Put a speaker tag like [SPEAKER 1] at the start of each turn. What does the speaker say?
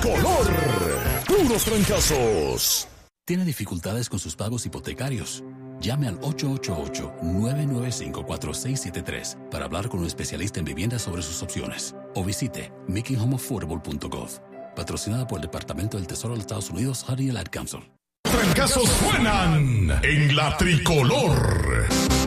[SPEAKER 1] tricolor. Puros trancazos.
[SPEAKER 2] ¿Tiene dificultades con sus pagos hipotecarios? Llame al 888-995-4673 para hablar con un especialista en vivienda sobre sus opciones. O visite makinghomeaffordable.gov. Patrocinada por el Departamento del Tesoro de los Estados Unidos, Honey and Ad Council.
[SPEAKER 1] Trancazos suenan en la tricolor.